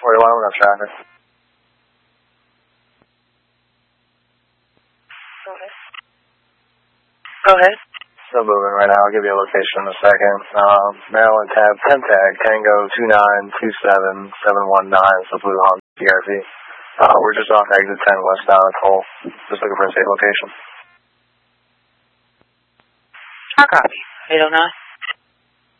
41, we got traffic. Go ahead. Still moving right now. I'll give you a location in a second. Maryland tab 10 tag Tango 2927719. So Blue Honda PRV. We're just off exit 10 westbound Cole. Just looking for a safe location. I copy. 809.